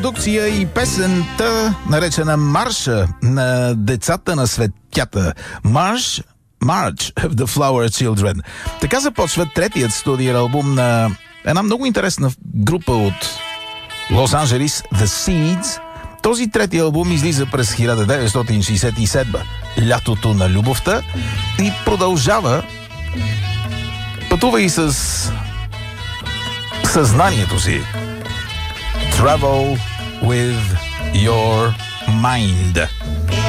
Продукция и песента, наречена Марша на децата на светята. March of the Flower Children. Така започва третият студиен албум на една много интересна група от Лос-Анджелис, The Seeds. Този трети албум излиза през 1967, лятото на любовта, и продължава, пътува и с съзнанието си. Travel with your mind.